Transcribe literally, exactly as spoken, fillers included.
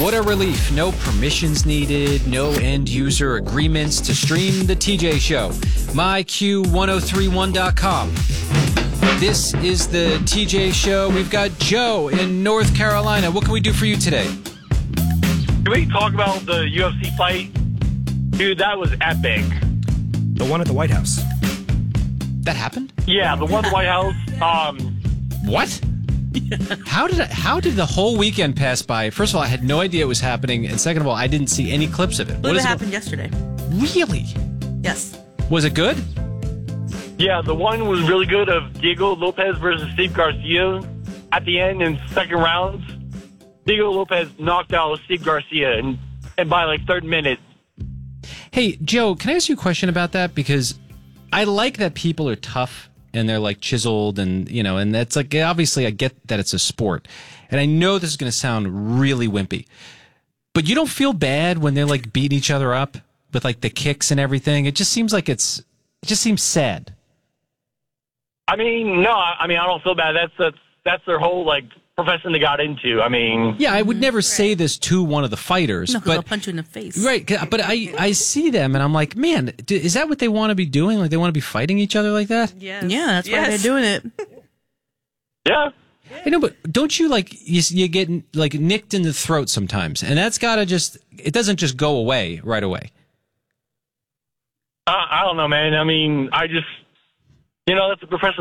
What a relief. No permissions needed, no end user agreements to stream the T J Show. my q ten thirty-one dot com. This is the T J Show. We've got Joe in North Carolina. What can we do for you today? Can we talk about the U F C fight? Dude, that was epic. The one at the White House. That happened? Yeah, the one at the White House. Um, What? How did I, how did the whole weekend pass by? First of all, I had no idea it was happening, and second of all, I didn't see any clips of it. I What believe it is happened yesterday. Really? Yes. Was it good? yeah, the one was really good of Diego Lopez versus Steve Garcia. At the end, in second rounds, Diego Lopez knocked out Steve Garcia, and, and by like third minute. Hey, Joe, can I ask you a question about that? Because I like that people are tough and they're like chiseled and, you know, and that's like, obviously I get that it's a sport. And I know this is going to sound really wimpy, but you don't feel bad when they're like beating each other up with like the kicks and everything. It just seems like it's, it just seems sad. I mean, no, I mean, I don't feel bad. That's, that's, that's their whole, like, profession they got into. I mean... Yeah, I would never say this to one of the fighters. No, 'cause but they'll punch you in the face. Right, but I, I see them and I'm like, man, do, is that what they want to be doing? Like they want to be fighting each other like that? Yes. Yeah, that's why they're doing it. Yeah. I know, but don't you like you, you get like nicked in the throat sometimes, and that's gotta just it doesn't just go away right away. Uh, I don't know, man. I mean, I just, you know, that's a professional